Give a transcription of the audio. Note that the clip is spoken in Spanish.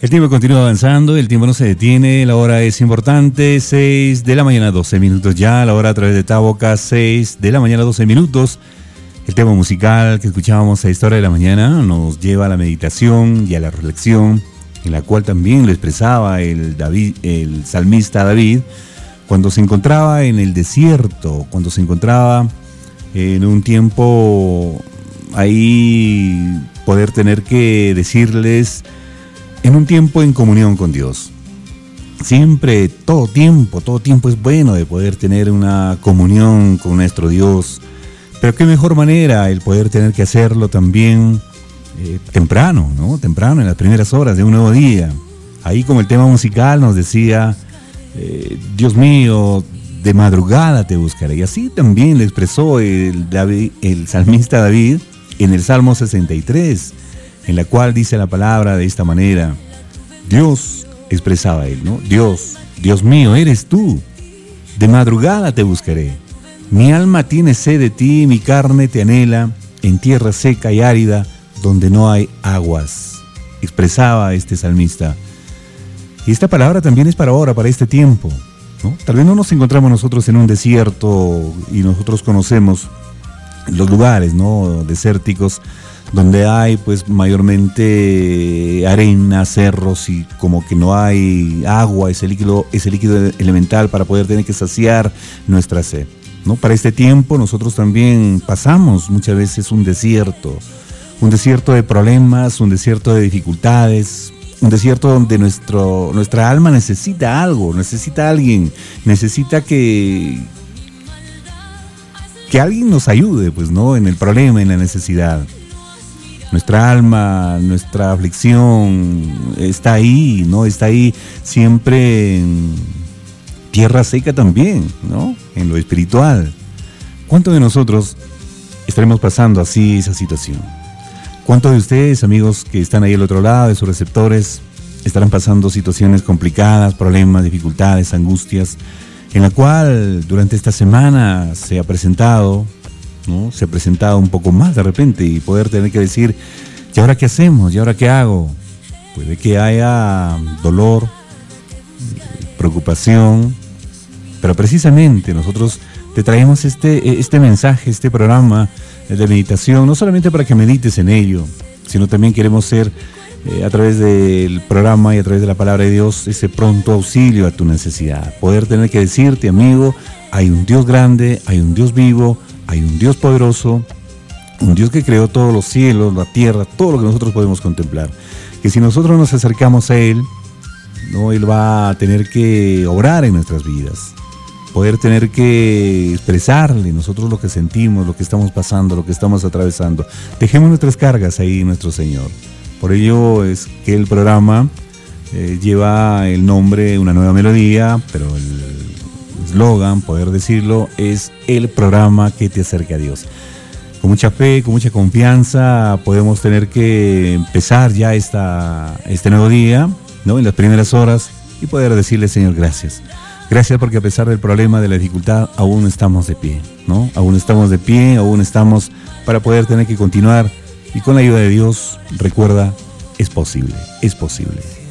El tiempo continúa avanzando, el tiempo no se detiene, la hora es importante, 6 de la mañana, 12 minutos ya, la hora a través de Taboca, 6 de la mañana, 12 minutos. El tema musical que escuchábamos a esta hora de la mañana nos lleva a la meditación y a la reflexión, en la cual también lo expresaba el salmista David, cuando se encontraba en el desierto, cuando se encontraba en un tiempo ahí, poder tener que decirles, en un tiempo en comunión con Dios. Siempre, todo tiempo es bueno de poder tener una comunión con nuestro Dios. Pero qué mejor manera el poder tener que hacerlo también temprano, ¿no? Temprano, en las primeras horas de un nuevo día. Ahí, como el tema musical nos decía, Dios mío, de madrugada te buscaré. Y así también le expresó el salmista David en el Salmo 63, en la cual dice la palabra de esta manera. Dios, expresaba él, ¿no? Dios mío, eres tú. De madrugada te buscaré. Mi alma tiene sed de ti, mi carne te anhela, en tierra seca y árida, donde no hay aguas. Expresaba este salmista. Y esta palabra también es para ahora, para este tiempo, ¿no? Tal vez no nos encontramos nosotros en un desierto y nosotros conocemos los lugares, ¿no?, desérticos, donde hay pues mayormente arena, cerros, y como que no hay agua, ese líquido elemental para poder tener que saciar nuestra sed, ¿no? Para este tiempo nosotros también pasamos muchas veces un desierto de problemas, un desierto de dificultades, un desierto donde nuestra alma necesita algo, necesita a alguien, necesita que alguien nos ayude, pues, ¿no?, en el problema, en la necesidad. Nuestra alma, nuestra aflicción está ahí, ¿no? Está ahí siempre en tierra seca también, ¿no? En lo espiritual. ¿Cuántos de nosotros estaremos pasando así esa situación? ¿Cuántos de ustedes, amigos que están ahí al otro lado de sus receptores, estarán pasando situaciones complicadas, problemas, dificultades, angustias, en la cual durante esta semana se ha presentado, ¿no? Se ha presentado un poco más de repente, y poder tener que decir, ¿y ahora qué hacemos? ¿Y ahora qué hago? Puede que haya dolor, preocupación, pero precisamente nosotros te traemos este mensaje, este programa de meditación, no solamente para que medites en ello, sino también queremos ser, a través del programa y a través de la palabra de Dios, ese pronto auxilio a tu necesidad. Poder tener que decirte, amigo, hay un Dios grande, hay un Dios vivo, hay un Dios poderoso, un Dios que creó todos los cielos, la tierra, todo lo que nosotros podemos contemplar. Que si nosotros nos acercamos a Él, ¿no?, Él va a tener que obrar en nuestras vidas. Poder tener que expresarle nosotros lo que sentimos, lo que estamos pasando, lo que estamos atravesando. Dejemos nuestras cargas ahí, nuestro Señor. Por ello es que el programa lleva el nombre Una Nueva Melodía, pero el eslogan, poder decirlo, es el programa que te acerca a Dios. Con mucha fe, con mucha confianza, podemos tener que empezar ya este nuevo día, ¿no?, en las primeras horas, y poder decirle, Señor, gracias. Gracias porque a pesar del problema, de la dificultad, aún estamos de pie, ¿no? Aún estamos de pie, aún estamos para poder tener que continuar. Y con la ayuda de Dios, recuerda, es posible, es posible.